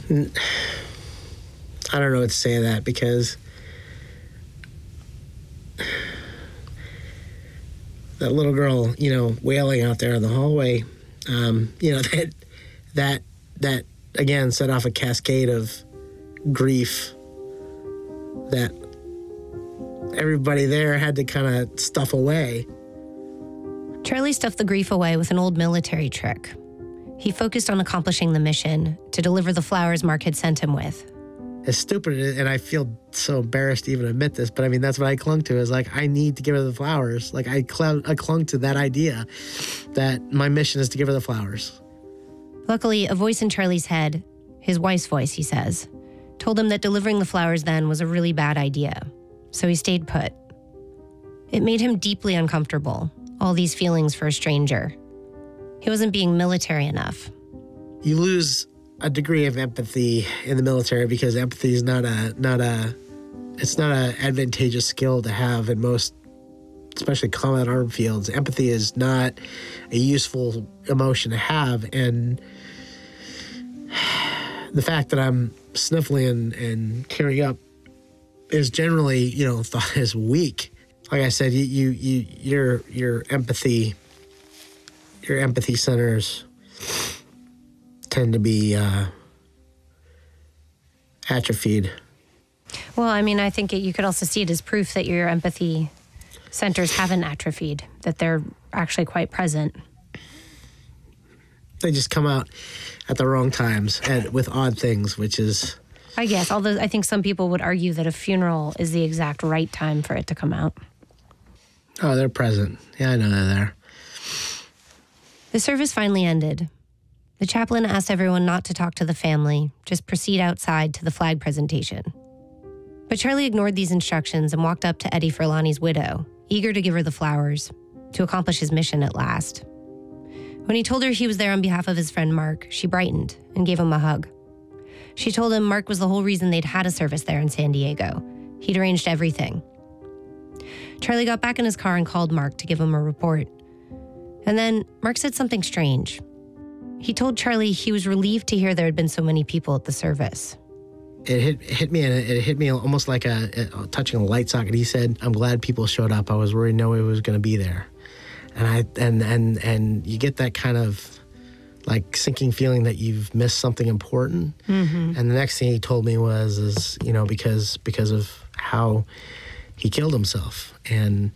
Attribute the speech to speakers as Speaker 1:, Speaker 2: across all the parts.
Speaker 1: I don't know what to say to that, because that little girl, wailing out there in the hallway, that again set off a cascade of grief that everybody there had to kind of stuff away.
Speaker 2: Charlie stuffed the grief away with an old military trick. He focused on accomplishing the mission to deliver the flowers Mark had sent him with.
Speaker 1: As stupid, and I feel so embarrassed to even admit this, but I mean, that's what I clung to, is like, I need to give her the flowers. Like, I clung to that idea that my mission is to give her the flowers.
Speaker 2: Luckily, a voice in Charlie's head, his wife's voice, he says, told him that delivering the flowers then was a really bad idea. So he stayed put. It made him deeply uncomfortable, all these feelings for a stranger. He wasn't being military enough.
Speaker 1: You lose a degree of empathy in the military because empathy is not a advantageous skill to have in most, especially combat armed fields. Empathy is not a useful emotion to have, and the fact that I'm sniffling and tearing up is generally, thought as weak. Like I said, your empathy centers tend to be atrophied.
Speaker 2: Well, I mean, I think you could also see it as proof that your empathy centers haven't atrophied, that they're actually quite present.
Speaker 1: They just come out at the wrong times and with odd things, which is...
Speaker 2: I guess, although I think some people would argue that a funeral is the exact right time for it to come out.
Speaker 1: Oh, they're present. Yeah, I know they're there.
Speaker 2: The service finally ended. The chaplain asked everyone not to talk to the family, just proceed outside to the flag presentation. But Charlie ignored these instructions and walked up to Eddie Furlani's widow, eager to give her the flowers, to accomplish his mission at last. When he told her he was there on behalf of his friend Mark, she brightened and gave him a hug. She told him Mark was the whole reason they'd had a service there in San Diego. He'd arranged everything. Charlie got back in his car and called Mark to give him a report. And then Mark said something strange. He told Charlie he was relieved to hear there had been so many people at the service.
Speaker 1: It hit me, and it hit me almost like touching a light socket. He said, "I'm glad people showed up. I was worried nobody was going to be there." And you get that kind of like sinking feeling that you've missed something important. Mm-hmm. And the next thing he told me was because of how he killed himself. And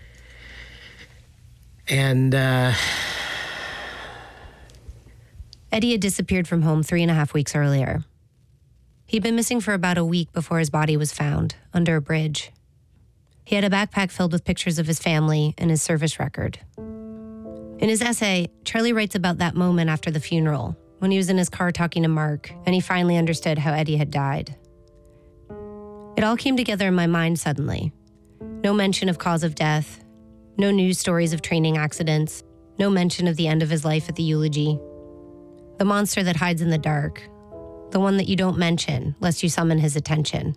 Speaker 2: Eddie had disappeared from home 3.5 weeks earlier. He'd been missing for about a week before his body was found, under a bridge. He had a backpack filled with pictures of his family and his service record. In his essay, Charlie writes about that moment after the funeral, when he was in his car talking to Mark, and he finally understood how Eddie had died. It all came together in my mind suddenly. No mention of cause of death, no news stories of training accidents, no mention of the end of his life at the eulogy. The monster that hides in the dark, the one that you don't mention lest you summon his attention.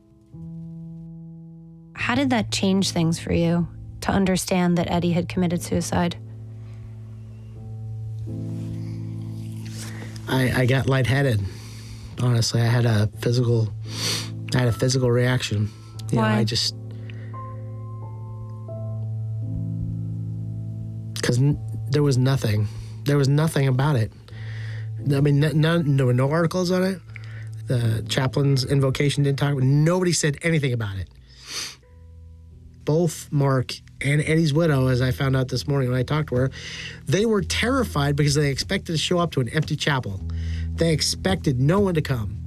Speaker 2: How did that change things for you, to understand that Eddie had committed suicide?
Speaker 1: I got lightheaded. Honestly, I had a physical reaction.
Speaker 2: Why?
Speaker 1: Because there was nothing about it. I mean, there were no articles on it. The chaplain's invocation didn't talk. Nobody said anything about it. Both Mark and Eddie's widow, as I found out this morning when I talked to her, they were terrified because they expected to show up to an empty chapel. They expected no one to come.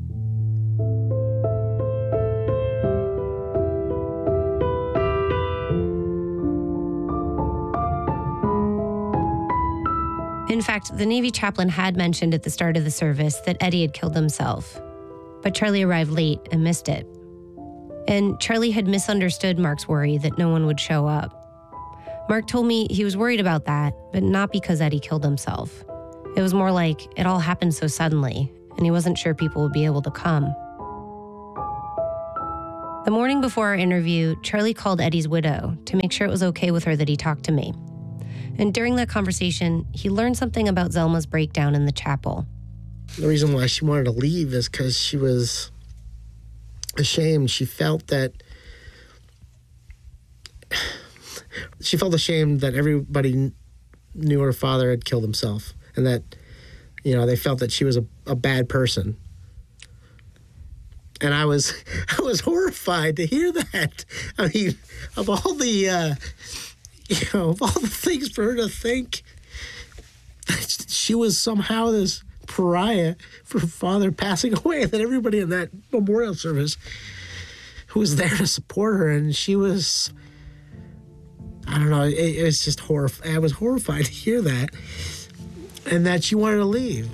Speaker 2: In fact, the Navy chaplain had mentioned at the start of the service that Eddie had killed himself. But Charlie arrived late and missed it. And Charlie had misunderstood Mark's worry that no one would show up. Mark told me he was worried about that, but not because Eddie killed himself. It was more like it all happened so suddenly, and he wasn't sure people would be able to come. The morning before our interview, Charlie called Eddie's widow to make sure it was okay with her that he talked to me. And during that conversation, he learned something about Zelma's breakdown in the chapel.
Speaker 1: The reason why she wanted to leave is because she was ashamed. She felt ashamed that everybody knew her father had killed himself, and that, they felt that she was a bad person. And I was horrified to hear that. I mean, of all the things for her to think that she was somehow this pariah for her father passing away, that everybody in that memorial service who was there to support her, and she was, I don't know, it was just horrified. I was horrified to hear that, and that she wanted to leave.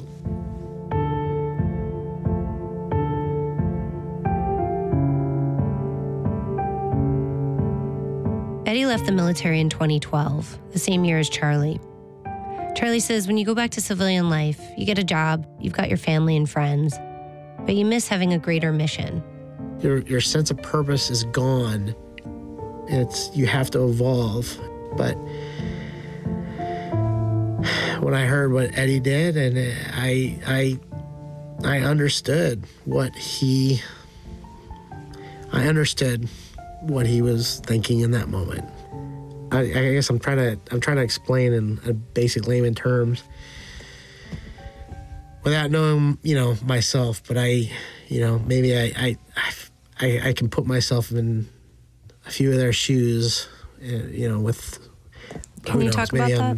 Speaker 2: Eddie left the military in 2012, the same year as Charlie. Charlie says when you go back to civilian life, you get a job, you've got your family and friends, but you miss having a greater mission.
Speaker 1: Your sense of purpose is gone. You have to evolve. But when I heard what Eddie did, and I understood what he was thinking in that moment. I guess I'm trying to explain in basic layman terms without knowing, myself. But maybe I can put myself in a few of their shoes, with.
Speaker 2: Can you talk about that?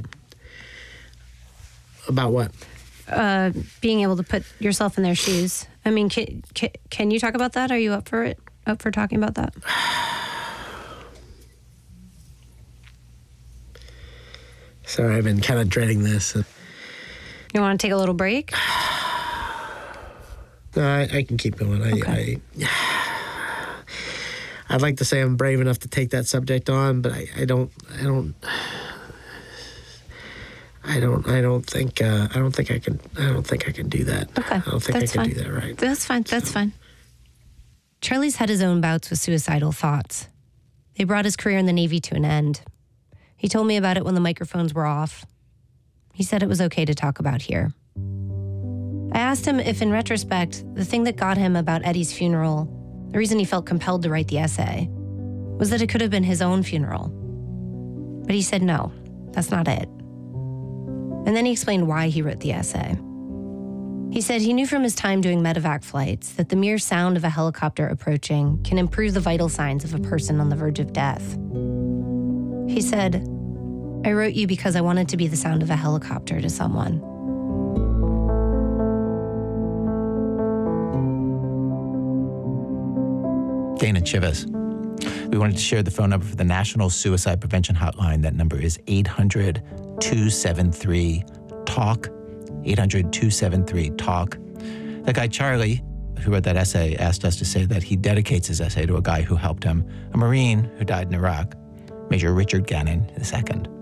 Speaker 1: About what?
Speaker 2: Being able to put yourself in their shoes. I mean, can you talk about that? Are you up for it? Up for talking about that?
Speaker 1: Sorry, I've been kind of dreading this.
Speaker 2: You want to take a little break?
Speaker 1: No, I can keep going.
Speaker 2: Okay.
Speaker 1: I'd like to say I'm brave enough to take that subject on, but I don't think I can do that.
Speaker 2: Okay.
Speaker 1: I don't think
Speaker 2: That's
Speaker 1: I can
Speaker 2: fine.
Speaker 1: do that right.
Speaker 2: That's fine. That's fine. Charlie's had his own bouts with suicidal thoughts. They brought his career in the Navy to an end. He told me about it when the microphones were off. He said it was okay to talk about here. I asked him if, in retrospect, the thing that got him about Eddie's funeral, the reason he felt compelled to write the essay, was that it could have been his own funeral. But he said no, that's not it. And then he explained why he wrote the essay. He said he knew from his time doing medevac flights that the mere sound of a helicopter approaching can improve the vital signs of a person on the verge of death. He said, I wrote you because I wanted to be the sound of a helicopter to someone.
Speaker 3: Dana Chivas. We wanted to share the phone number for the National Suicide Prevention Hotline. That number is 800-273-TALK, 800-273-TALK. That guy, Charlie, who wrote that essay, asked us to say that he dedicates his essay to a guy who helped him, a Marine who died in Iraq, Major Richard Gannon II.